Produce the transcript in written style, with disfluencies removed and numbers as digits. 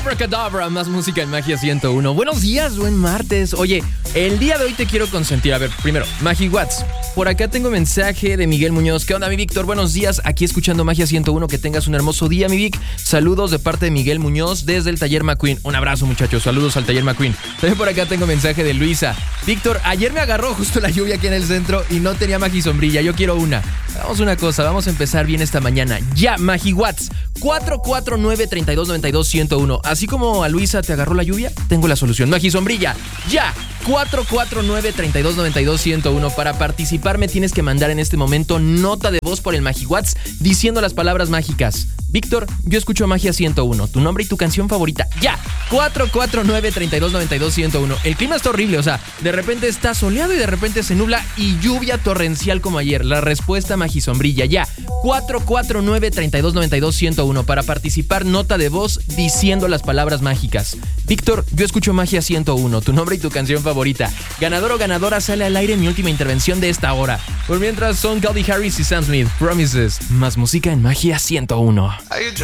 Abracadabra, más música en Magia 101. Buenos días, buen martes. Oye, el día de hoy te quiero consentir. A ver, primero, Magi Watts. Por acá tengo mensaje de Miguel Muñoz. ¿Qué onda, mi Víctor? Buenos días, aquí escuchando Magia 101. Que tengas un hermoso día, mi Vic. Saludos de parte de Miguel Muñoz desde el Taller McQueen. Un abrazo, muchachos. Saludos al Taller McQueen. También por acá tengo mensaje de Luisa. Víctor, ayer me agarró justo la lluvia aquí en el centro y no tenía Magi Sombrilla. Yo quiero una. Vamos a una cosa, vamos a empezar bien esta mañana. Ya, Magi Watts. 449-3292-101. Así como a Luisa te agarró la lluvia, tengo la solución. Magi Sombrilla, ya. 449-3292-101. Para participar me tienes que mandar en este momento nota de voz por el Magi Watts diciendo las palabras mágicas. Víctor, yo escucho Magia 101. Tu nombre y tu canción favorita. ¡Ya! 449-3292-101. El clima está horrible, o sea, de repente está soleado y de repente se nubla y lluvia torrencial como ayer. La respuesta Magi Sombrilla. ¡Ya! 449-3292-101. Para participar, nota de voz diciendo las palabras mágicas. Víctor, yo escucho Magia 101. Tu nombre y tu canción favorita. Ganador o ganadora sale al aire en mi última intervención de esta hora. Por mientras son Calvin Harris y Sam Smith. Promises. Más música en Magia 101.